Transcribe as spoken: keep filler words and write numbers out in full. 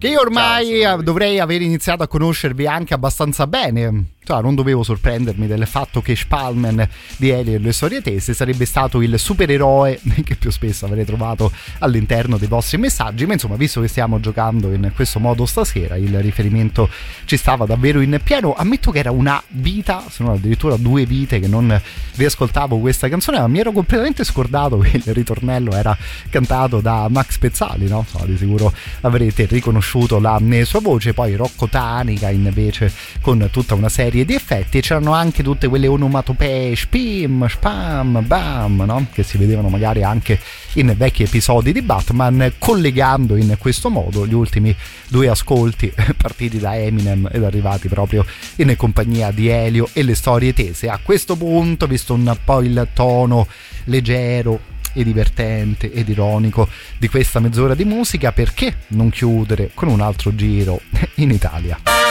che io ormai Ciao, dovrei aver iniziato a conoscervi anche abbastanza bene. Cioè, non dovevo sorprendermi del fatto che Spalman di Elio e le storie tese sarebbe stato il supereroe che più spesso avrei trovato all'interno dei vostri messaggi, ma insomma, visto che stiamo giocando in questo modo stasera, il riferimento ci stava davvero in pieno. Ammetto che era una vita, se non addirittura due vite che non riascoltavo questa canzone, ma mi ero completamente scordato che il ritornello era cantato da Max Pezzali, no? Insomma, di sicuro avrete riconosciuto la sua voce. Poi Rocco Tanica invece con tutta una serie di effetti, e c'erano anche tutte quelle onomatopee spim, spam, bam, no? Che si vedevano magari anche in vecchi episodi di Batman, collegando in questo modo gli ultimi due ascolti partiti da Eminem ed arrivati proprio in compagnia di Elio e le storie tese. A questo punto, visto un po' il tono leggero e divertente ed ironico di questa mezz'ora di musica, perché non chiudere con un altro giro in Italia?